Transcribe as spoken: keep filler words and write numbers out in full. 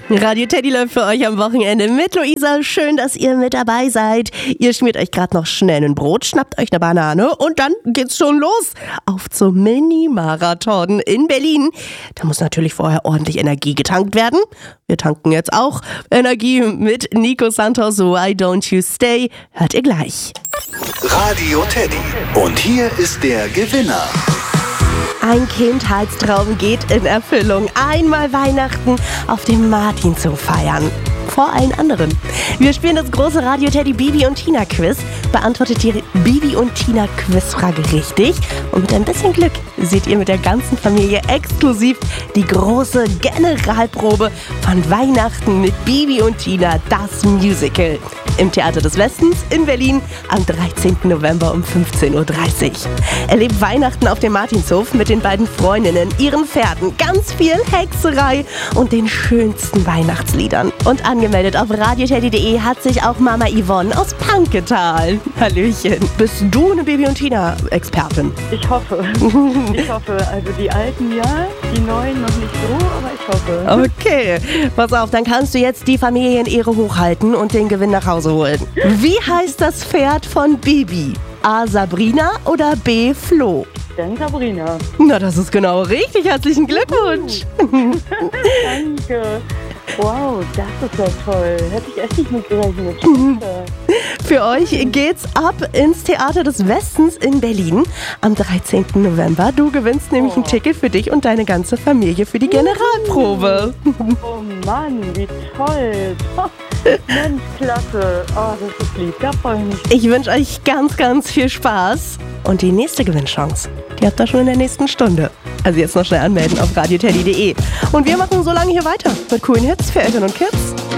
Radio Teddy läuft für euch am Wochenende mit Luisa. Schön, dass ihr mit dabei seid. Ihr schmiert euch gerade noch schnell ein Brot, schnappt euch eine Banane und dann geht's schon los. Auf zum Mini-Marathon in Berlin. Da muss natürlich vorher ordentlich Energie getankt werden. Wir tanken jetzt auch Energie mit Nico Santos. Why Don't You Stay? Hört ihr gleich. Radio Teddy. Und hier ist der Gewinner. Ein Kindheitstraum geht in Erfüllung. Einmal Weihnachten auf dem Martin zu feiern. Vor allen anderen. Wir spielen das große Radio Teddy Bibi und Tina Quiz. Beantwortet die Bibi und Tina Quizfrage richtig. Und mit ein bisschen Glück seht ihr mit der ganzen Familie exklusiv die große Generalprobe von Weihnachten mit Bibi und Tina, das Musical. Im Theater des Westens in Berlin am dreizehnten November um fünfzehn Uhr dreißig. Erlebt Weihnachten auf dem Martinshof mit den beiden Freundinnen, ihren Pferden, ganz viel Hexerei und den schönsten Weihnachtsliedern. Und angemeldet auf radioteddy punkt de hat sich auch Mama Yvonne aus Panketal. Hallöchen. Bist du eine Bibi und Tina-Expertin? Ich hoffe. Ich hoffe. Also die Alten ja, die Neuen noch nicht so, aber ich hoffe. Okay, pass auf, dann kannst du jetzt die Familienehre hochhalten und den Gewinn nach Hause holen. Wie heißt das Pferd von Bibi? A. Sabrina oder B. Flo? Dann Sabrina. Na, das ist genau richtig. Herzlichen Glückwunsch. Danke. Wow, das ist ja toll. Hätte ich echt nicht mit gerechnet. Für euch geht's ab ins Theater des Westens in Berlin am dreizehnten November. Du gewinnst nämlich Oh. ein Ticket für dich und deine ganze Familie für die Generalprobe. Oh Mann, wie toll. Mensch, klasse. Oh, das ist lieb. Da freue ich mich. Ich wünsche euch ganz, ganz viel Spaß. Und die nächste Gewinnchance, die habt ihr schon in der nächsten Stunde. Also jetzt noch schnell anmelden auf radioteddy punkt de. Und wir machen so lange hier weiter mit coolen Hits für Eltern und Kids.